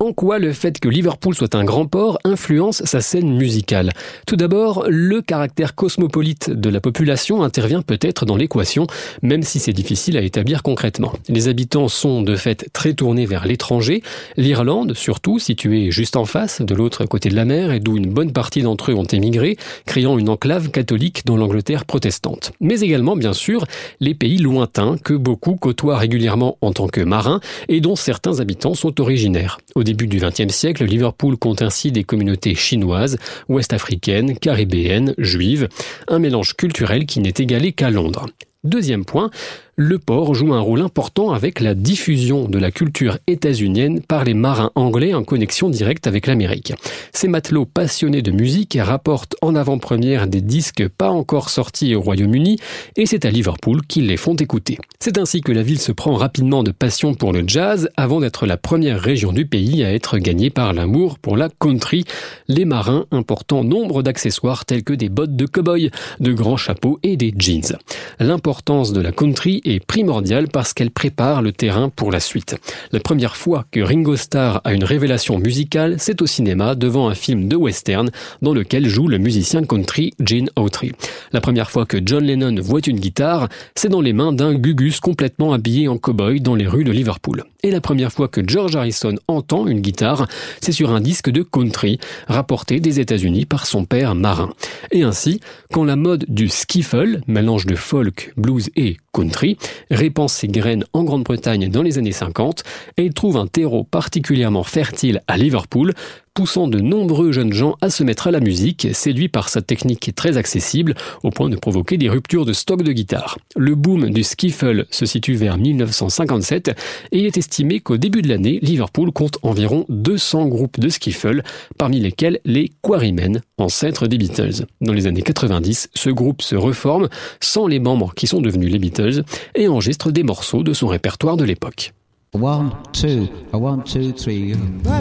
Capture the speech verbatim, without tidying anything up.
En quoi le fait que Liverpool soit un grand port influence sa scène musicale? Tout d'abord, le caractère cosmopolite de la population intervient peut-être dans l'équation, même si c'est difficile à établir concrètement. Les habitants sont de fait très tournés vers l'étranger, l'Irlande surtout, située juste en face, de l'autre côté de la mer, et d'où une bonne partie d'entre eux ont émigré, créant une enclave catholique dans l'Angleterre protestante. Mais également, bien sûr, les pays lointains que beaucoup côtoient régulièrement en tant que marins et dont certains habitants sont originaires. Au début du vingtième siècle, Liverpool compte ainsi des communautés chinoises, ouest-africaines, caribéennes, juives, un mélange culturel qui n'est égalé qu'à Londres. Deuxième point, le port joue un rôle important avec la diffusion de la culture états-unienne par les marins anglais en connexion directe avec l'Amérique. Ces matelots passionnés de musique rapportent en avant-première des disques pas encore sortis au Royaume-Uni et c'est à Liverpool qu'ils les font écouter. C'est ainsi que la ville se prend rapidement de passion pour le jazz avant d'être la première région du pays à être gagnée par l'amour pour la country, les marins important nombre d'accessoires tels que des bottes de cow-boy, de grands chapeaux et des jeans. L'importance de la country est primordiale parce qu'elle prépare le terrain pour la suite. La première fois que Ringo Starr a une révélation musicale, c'est au cinéma devant un film de western dans lequel joue le musicien country Gene Autry. La première fois que John Lennon voit une guitare, c'est dans les mains d'un gugus complètement habillé en cow-boy dans les rues de Liverpool. Et la première fois que George Harrison entend une guitare, c'est sur un disque de country rapporté des États-Unis par son père marin. Et ainsi, quand la mode du skiffle, mélange de folk, blues et country, répand ses graines en Grande-Bretagne dans les années cinquante, elle trouve un terreau particulièrement fertile à Liverpool, poussant de nombreux jeunes gens à se mettre à la musique, séduits par sa technique très accessible, au point de provoquer des ruptures de stock de guitare. Le boom du skiffle se situe vers dix-neuf cent cinquante-sept et il est estimé qu'au début de l'année, Liverpool compte environ deux cents groupes de skiffle, parmi lesquels les Quarrymen, ancêtres des Beatles. Dans les années quatre-vingt-dix, ce groupe se reforme sans les membres qui sont devenus les Beatles et enregistre des morceaux de son répertoire de l'époque. One, two, one, two, three.